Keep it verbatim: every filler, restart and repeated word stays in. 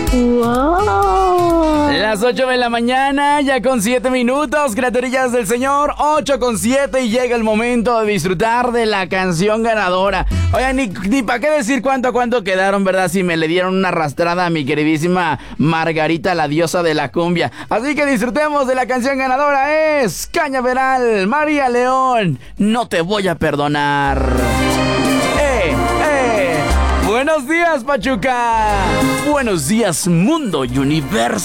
Wow. Las ocho de la mañana, ya con siete minutos, criaturillas del Señor, ocho con siete y llega el momento de disfrutar de la canción ganadora. Oigan, ni, ni para qué decir cuánto a cuánto quedaron, ¿verdad? Si me le dieron una arrastrada a mi queridísima Margarita, la diosa de la cumbia. Así que disfrutemos de la canción ganadora, es Cañaveral, María León, no te voy a perdonar. ¡Eh, eh! Buenos días, Pachuca. Buenos días, mundo y universo.